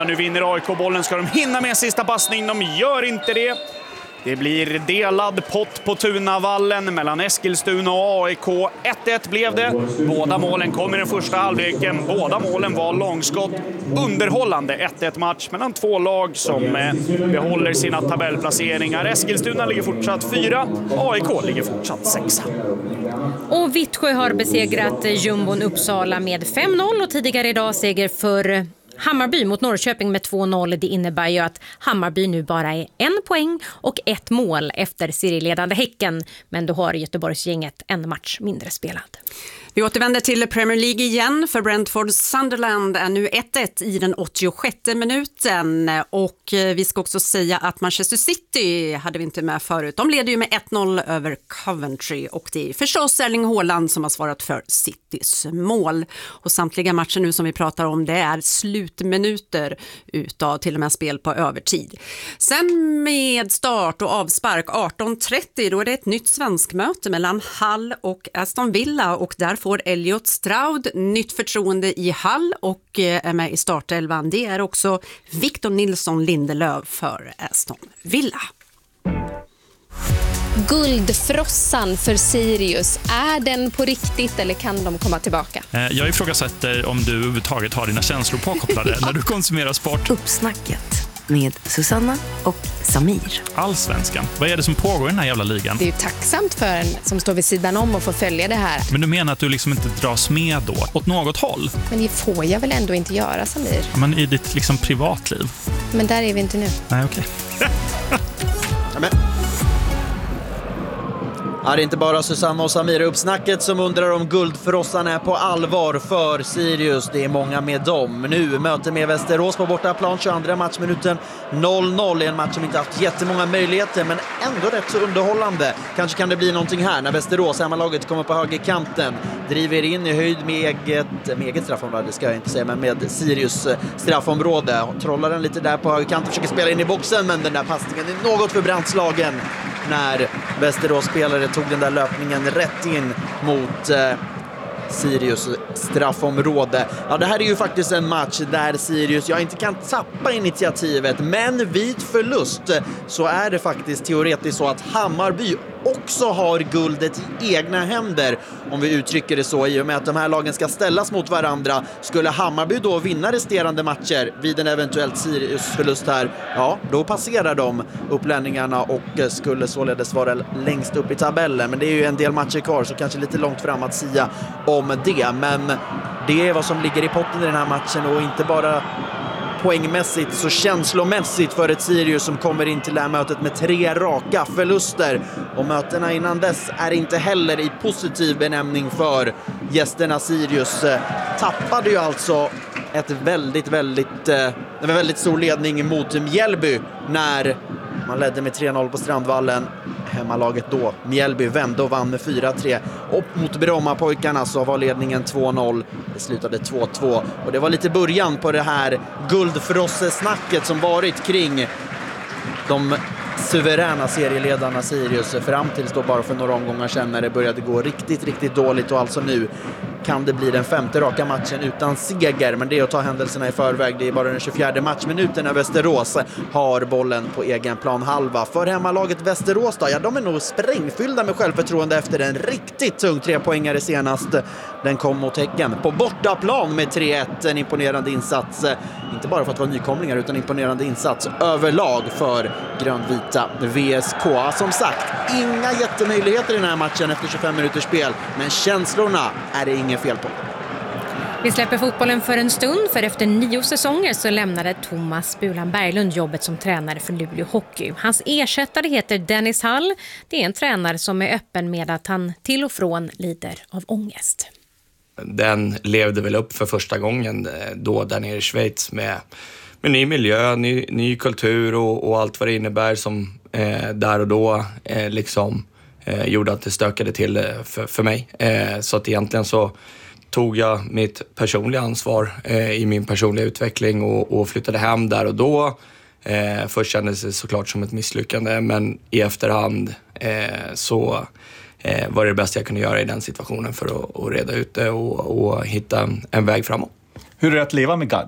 Nu vinner AIK bollen. Ska de hinna med sista passning? De gör inte det. Det blir delad pott på Tunavallen mellan Eskilstuna och AIK. 1-1 blev det. Båda målen kom i den första halvleken. Båda målen var långskott. Underhållande 1-1 match mellan två lag som behåller sina tabellplaceringar. Eskilstuna ligger fortsatt 4. AIK ligger fortsatt 6. Och Vittsjö har besegrat Jumbon Uppsala med 5-0 och tidigare idag seger för Hammarby mot Norrköping med 2-0. Det innebär ju att Hammarby nu bara är 1 poäng och 1 mål efter serieledande Häcken. Men då har Göteborgsgänget en match mindre spelad. Vi återvänder till Premier League igen, för Brentford Sunderland är nu 1-1 i den 86:e minuten. Och vi ska också säga att Manchester City hade vi inte med förut. De leder ju med 1-0 över Coventry och det är förstås Erling Haaland som har svarat för Citys mål. Och samtliga matcher nu som vi pratar om, det är slutminuter utav till och med spel på övertid. Sen med start och avspark 18:30, då är det ett nytt svenskmöte mellan Hull och Aston Villa och där får Elliot Stroud nytt förtroende i Hull och är med i startelvan. Det är också Victor Nilsson Lindelöf för Aston Villa. Guldfrossan för Sirius, är den på riktigt eller kan de komma tillbaka? Jag ifrågasätter om du överhuvudtaget har dina känslor påkopplade när du konsumerar sport. Uppsnacket med Susanna och Samir. Allsvenskan. Vad är det som pågår i den här jävla ligan? Det är ju tacksamt för en som står vid sidan om och får följa det här. Men du menar att du liksom inte dras med då? Åt något håll? Men det får jag väl ändå inte göra, Samir? Men i ditt liksom privatliv? Men där är vi inte nu. Nej, okej. Ja, det är inte bara Susanna och Samir uppsnacket som undrar om guldfrossan är på allvar för Sirius. Det är många med dem. Nu möter med Västerås på bortaplan, 22 matchminuten 0-0. En match som inte haft jättemånga möjligheter men ändå rätt så underhållande. Kanske kan det bli någonting här när Västerås, hemmalaget, kommer på högerkanten. Driver in i höjd med eget straffområde, ska jag inte säga, men med Sirius straffområde. Trollar den lite där på högerkanten, försöker spela in i boxen, men den där passningen är något för brandslagen när Västerås spelare tog den där löpningen rätt in mot Sirius straffområde. Ja, det här är ju faktiskt en match där Sirius inte kan tappa initiativet, men vid förlust så är det faktiskt teoretiskt så att Hammarby också har guldet i egna händer, om vi uttrycker det så, i och med att de här lagen ska ställas mot varandra. Skulle Hammarby då vinna resterande matcher vid en eventuellt Sirius-förlust här, ja, då passerar de upplänningarna och skulle således vara längst upp i tabellen. Men det är ju en del matcher kvar, så kanske lite långt fram att sia om det. Men det är vad som ligger i potten i den här matchen, och inte bara poängmässigt så känslomässigt för ett Sirius som kommer in till det här mötet med 3 raka förluster. Och mötena innan dess är inte heller i positiv benämning för gästerna. Sirius tappade ju alltså en väldigt stor ledning mot Mjällby när man ledde med 3-0 på Strandvallen. Hemmalaget då, Mjällby, vände och vann med 4-3. Och mot Brommapojkarna så var ledningen 2-0. Det slutade 2-2. Och det var lite början på det här guldfrossesnacket som varit kring de suveräna serieledarna Sirius fram tills då bara för några omgångar sedan när det började gå riktigt dåligt. Och alltså nu kan det bli den 5:e raka matchen utan seger, men det är att ta händelserna i förväg. Det är bara den 24:e matchminuten när Västerås har bollen på egen planhalva. För hemmalaget Västerås då, ja, de är nog sprängfyllda med självförtroende efter en riktigt tung 3-poängare senast. Den kom mot Häcken på bortaplan med 3-1. En imponerande insats, inte bara för att vara nykomlingar utan imponerande insats överlag för grönvita VSK. Som sagt, inga jättemöjligheter i den här matchen efter 25 minuters spel, men känslorna är det inget fel på. Vi släpper fotbollen för en stund, för efter 9 säsonger så lämnade Thomas Bulan Berglund jobbet som tränare för Luleå Hockey. Hans ersättare heter Dennis Hall. Det är en tränare som är öppen med att han till och från lider av ångest. Den levde väl upp för första gången då där nere i Schweiz med ny miljö, ny kultur och allt vad det innebär som där och då gjorde att det stökade till för mig. Så att egentligen så tog jag mitt personliga ansvar i min personliga utveckling och flyttade hem där och då. Först kändes det såklart som ett misslyckande, men i efterhand så var det bästa jag kunde göra i den situationen för att reda ut det och hitta en väg framåt. Hur är det att leva med GAD?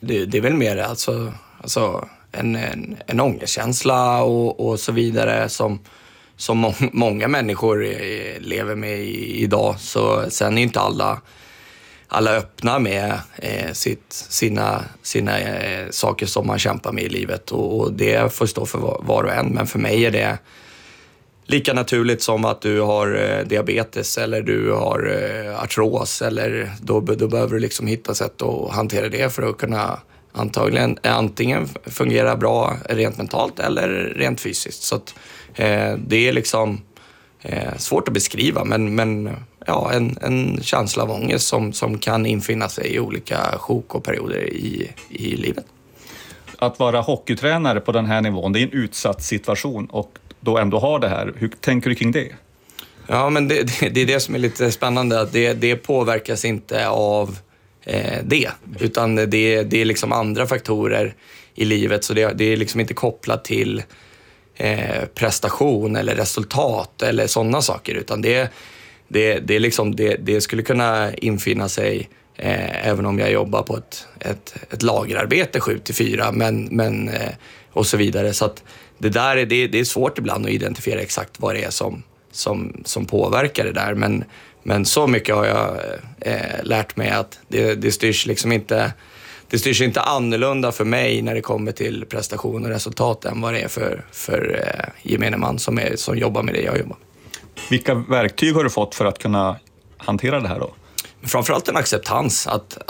det är väl mer alltså en ångestkänsla och så vidare som många människor lever med idag. Så sen är inte alla öppna med sina saker som man kämpar med i livet, och det får stå för var och en. Men för mig är det lika naturligt som att du har diabetes eller du har artros, eller då behöver du liksom hitta sätt att hantera det för att kunna antingen fungera bra rent mentalt eller rent fysiskt. Så att, det är liksom svårt att beskriva, men ja, en känsla av ångest som kan infinna sig i olika sjok och perioder i livet. Att vara hockeytränare på den här nivån, det är en utsatt situation, och då ändå ha det här. Hur tänker du kring det? Ja, men det är det som är lite spännande, att det påverkas inte av det, utan det är liksom andra faktorer i livet, så det är liksom inte kopplat till prestation eller resultat eller sådana saker, utan det är liksom det skulle kunna infinna sig även om jag jobbar på ett lagerarbete 7-4 men och så vidare. Så att det är svårt ibland att identifiera exakt vad det är som påverkar det där, men så mycket har jag lärt mig att det styrs liksom inte. Det styrs inte annorlunda för mig när det kommer till prestation och resultat än vad det är för gemene man som jobbar med det jag jobbar med. Vilka verktyg har du fått för att kunna hantera det här då? Framförallt en acceptans,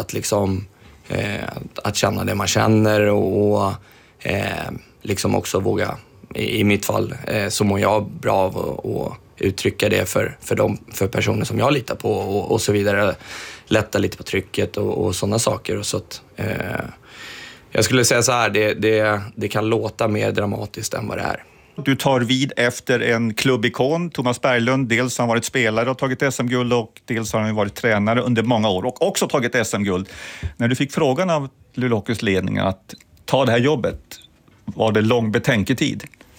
att känna det man känner och liksom också våga, i mitt fall så mår jag bra av att uttrycka det för personer som jag litar på och så vidare. Lätta lite på trycket och sådana saker. Och så att, jag skulle säga så här, det kan låta mer dramatiskt än vad det är. Du tar vid efter en klubbikon, Thomas Berglund. Dels har han varit spelare och tagit SM-guld, och dels har han varit tränare under många år och också tagit SM-guld. När du fick frågan av Luleå Hockeys ledning att ta det här jobbet, var det lång betänketid?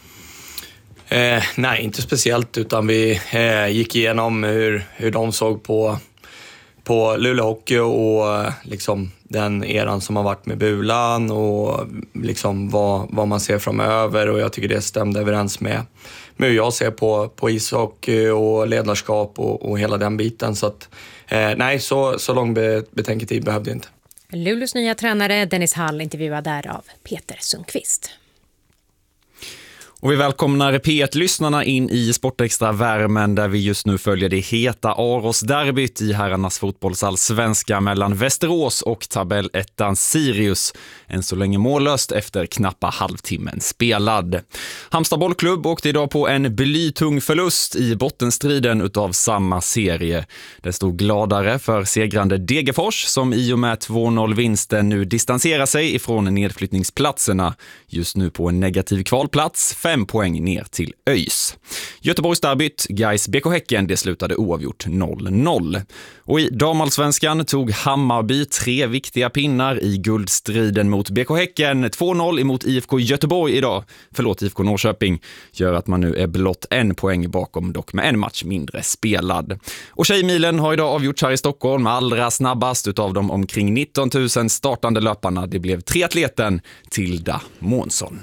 Nej, inte speciellt, utan vi gick igenom hur de såg på Luleå Hockey och liksom den eran som har varit med Bulan och liksom vad man ser framöver, och jag tycker det stämde överens med hur jag ser på ishockey och ledarskap och hela den biten. Så att nej, så lång betänketid behövde jag inte. Luleås nya tränare Dennis Hall intervjuad där av Peter Sundqvist. Och vi välkomnar P1-lyssnarna in i Sportextra-värmen där vi just nu följer det heta Aros-derbyt i herrarnas fotbollsallsvenska mellan Västerås och tabellettan Sirius. Än så länge mållöst efter knappa halvtimmen spelad. Halmstad bollklubb åkte idag på en blytung förlust i bottenstriden utav samma serie. Det stod gladare för segrande Degerfors som i och med 2-0-vinsten nu distanserar sig ifrån nedflyttningsplatserna. Just nu på en negativ kvalplats, 5 poäng ner till ÖIS. Göteborgsderbyt, Gais BK Häcken, det slutade oavgjort 0-0. Och i damallsvenskan tog Hammarby 3 viktiga pinnar i guldstriden mot BK Häcken. 2-0 emot IFK Göteborg idag. IFK Norrköping gör att man nu är blott 1 poäng bakom, dock med en match mindre spelad. Och Tjejmilen har idag avgjorts här i Stockholm, allra snabbast utav de omkring 19 000 startande löparna. Det blev triatleten Tilda Månsson.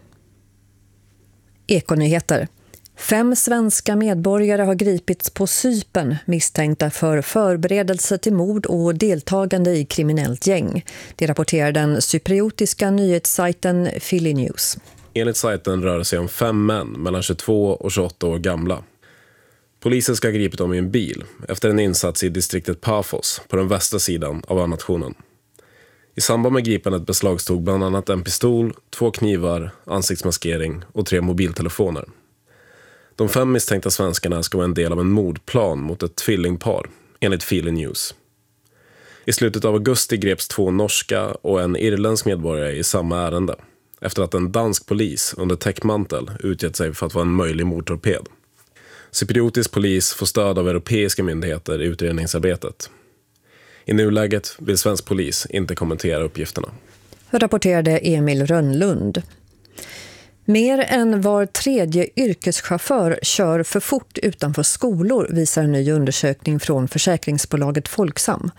Ekonyheter. 5 svenska medborgare har gripits på Cypern misstänkta för förberedelse till mord och deltagande i kriminellt gäng. Det rapporterar den cypriotiska nyhetssajten Philly News. Enligt sajten rör det sig om 5 män mellan 22 och 28 år gamla. Polisen ska ha gripit dem i en bil efter en insats i distriktet Paphos på den västra sidan av önationen. I samband med gripandet beslagstog bland annat en pistol, 2 knivar, ansiktsmaskering och 3 mobiltelefoner. De 5 misstänkta svenskarna ska vara en del av en mordplan mot ett tvillingpar, enligt Philly News. I slutet av augusti greps 2 norska och en irländsk medborgare i samma ärende, efter att en dansk polis under täckmantel utgett sig för att vara en möjlig mordtorped. Cypriotisk polis får stöd av europeiska myndigheter i utredningsarbetet. I nuläget vill svensk polis inte kommentera uppgifterna. Rapporterade Emil Rönnlund. Mer än var 3:e yrkeschaufför kör för fort utanför skolor, visar en ny undersökning från försäkringsbolaget Folksam.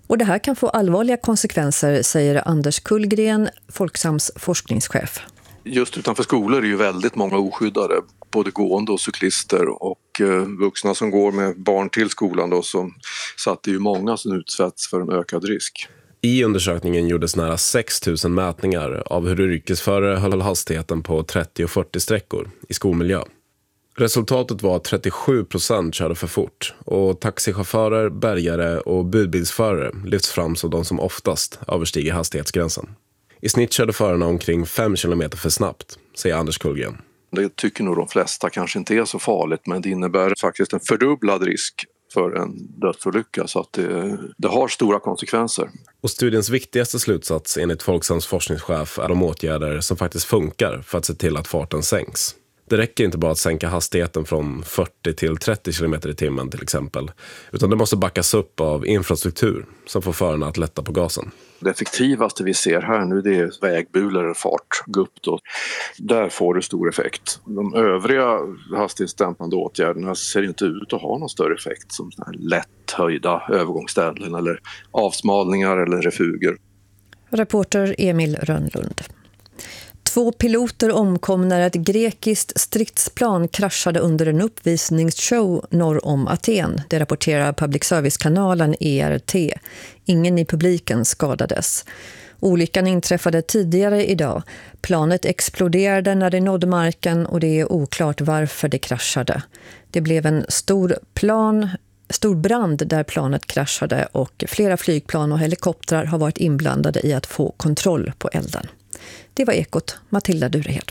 Och det här kan få allvarliga konsekvenser, säger Anders Kullgren, Folksams forskningschef. Just utanför skolor är ju väldigt många oskyddade, både gående och cyklister och vuxna som går med barn till skolan då, så att det är ju många som utsätts för en ökad risk. I undersökningen gjordes nära 6 000 mätningar av hur yrkesförare höll hastigheten på 30 och 40 sträckor i skolmiljö. Resultatet var att 37% körde för fort och taxichaufförer, bärgare och budbilsförare lyfts fram som de som oftast överstiger hastighetsgränsen. I snitt körde förarna omkring 5 km för snabbt, säger Anders Kullgren. Det tycker nog de flesta kanske inte är så farligt, men det innebär faktiskt en fördubblad risk för en dödsolycka, så att det har stora konsekvenser. Och studiens viktigaste slutsats enligt Folksams forskningschef är de åtgärder som faktiskt funkar för att se till att farten sänks. Det räcker inte bara att sänka hastigheten från 40 till 30 km i timmen till exempel, utan det måste backas upp av infrastruktur som får förarna att lätta på gasen. Det effektivaste vi ser här nu, det är vägbulor eller fartgupp då. Där får det stor effekt. De övriga hastighetsdämpande åtgärderna ser inte ut att ha någon större effekt, som såna här lätt höjda övergångsställen eller avsmalningar eller refuger. Reporter Emil Rönnlund. 2 piloter omkom när ett grekiskt stridsplan kraschade under en uppvisningsshow norr om Aten. Det rapporterar public service-kanalen ERT. Ingen i publiken skadades. Olyckan inträffade tidigare idag. Planet exploderade när det nådde marken och det är oklart varför det kraschade. Det blev en stor brand där planet kraschade och flera flygplan och helikoptrar har varit inblandade i att få kontroll på elden. Det var Ekot, Matilda Durehed.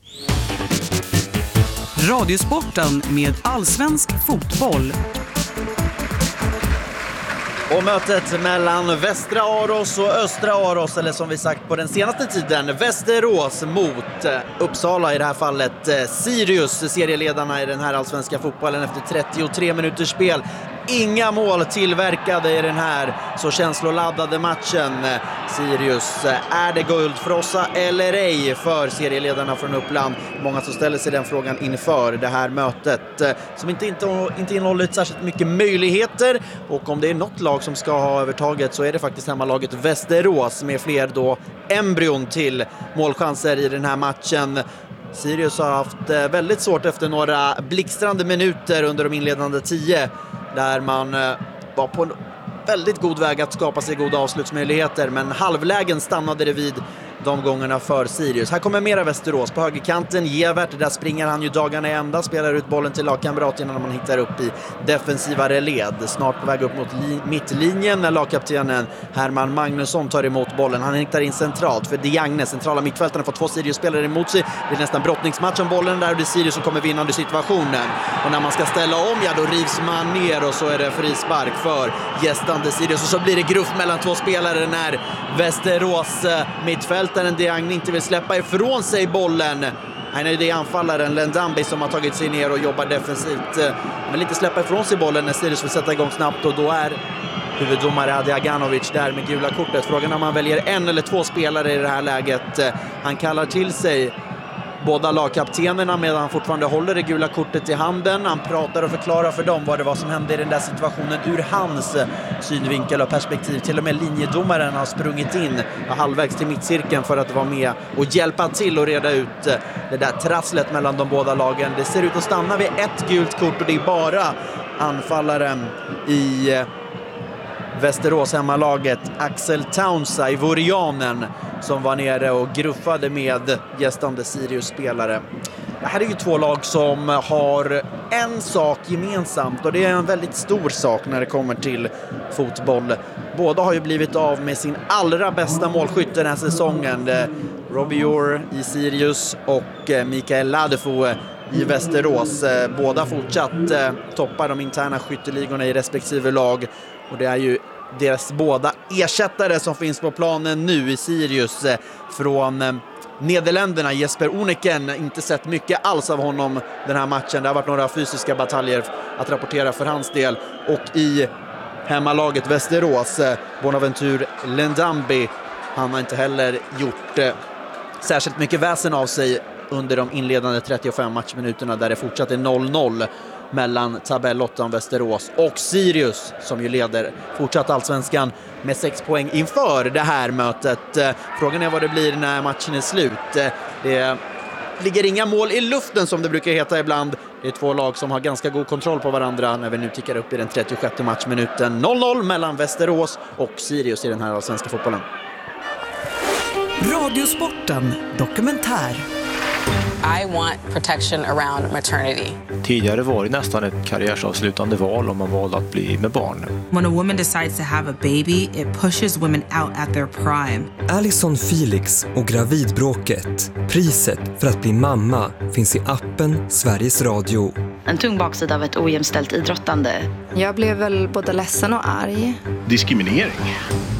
Radiosporten med allsvensk fotboll. Och mötet mellan Västra Aros och Östra Aros, eller som vi sagt på den senaste tiden, Västerås mot Uppsala, i det här fallet Sirius, serieledarna i den här allsvenska fotbollen efter 33 minuters spel. Inga mål tillverkade i den här så känsloladdade matchen. Sirius, är det guldfrossa eller ej för serieledarna från Uppland? Många som ställer sig den frågan inför det här mötet som inte innehåller särskilt mycket möjligheter. Och om det är något lag som ska ha övertaget så är det faktiskt hemmalaget Västerås med fler då embryon till målchanser i den här matchen. Sirius har haft väldigt svårt efter några blixtrande minuter under de inledande 10 där man var på en väldigt god väg att skapa sig goda avslutsmöjligheter, men halvlägen stannade det vid de gångerna för Sirius. Här kommer mera Västerås på högerkanten. Gevert, där springer han ju dagarna i ända, spelar ut bollen till lagkamraten när man hittar upp i defensivare led. Snart på väg upp mot mittlinjen när lagkaptenen Herman Magnusson tar emot bollen. Han hittar in centralt för Diagne, centrala mittfältarna, får 2 Sirius-spelare emot sig. Det är nästan brottningsmatch om bollen där och det är Sirius som kommer vinnande situationen. Och när man ska ställa om, ja då rivs man ner och så är det frispark för gästande Sirius. Och så blir det gruff mellan 2 spelare när Västerås mittfältaren Diagne inte vill släppa ifrån sig bollen. Han är det anfallaren Lendambi som har tagit sig ner och jobbar defensivt. Men inte släppa ifrån sig bollen när Sirius vill sätta igång snabbt, och då är huvuddomare Adi Aganovic där med gula kortet. Frågan om man väljer 1 eller 2 spelare i det här läget. Han kallar till sig båda lagkaptenerna medan han fortfarande håller det gula kortet i handen. Han pratar och förklarar för dem vad det var som hände i den där situationen ur hans synvinkel och perspektiv. Till och med linjedomaren har sprungit in halvvägs till mittcirkeln för att vara med och hjälpa till och reda ut det där trasslet mellan de båda lagen. Det ser ut att stanna vid 1 gult kort och det är bara anfallaren i Västerås hemmalaget Axel Taunsa i Vorianen som var nere och gruffade med gästande Sirius-spelare. Det här är ju 2 lag som har en sak gemensamt, och det är en väldigt stor sak när det kommer till fotboll. Båda har ju blivit av med sin allra bästa målskytt den här säsongen. Robbie Orr i Sirius och Mikael Ladefo i Västerås. Båda fortsatt toppar de interna skytteligorna i respektive lag, och det är ju deras båda ersättare som finns på planen nu i Sirius från Nederländerna. Jesper Oneken, inte sett mycket alls av honom den här matchen. Det har varit några fysiska bataljer att rapportera för hans del. Och i hemmalaget Västerås, Bonaventure Lendambi, han har inte heller gjort särskilt mycket väsen av sig under de inledande 35 matchminuterna där det fortsatte 0-0 mellan tabellottan Västerås och Sirius som ju leder fortsatt allsvenskan med 6 poäng inför det här mötet. Frågan är vad det blir när matchen är slut. Det ligger inga mål i luften som det brukar heta ibland. Det är två lag som har ganska god kontroll på varandra när vi nu tickar upp i den 36 matchminuten. 0-0 mellan Västerås och Sirius i den här allsvenska fotbollen. Radiosporten dokumentär. I want protection around maternity. Tidigare var det nästan ett karriärsavslutande val om man valde att bli med barn. When a woman decides to have a baby, it pushes women out at their prime. Alison Felix och gravidbråket. Priset för att bli mamma finns i appen Sveriges Radio. En tung baksida av ett ojämställt idrottande. Jag blev väl både ledsen och arg. Diskriminering.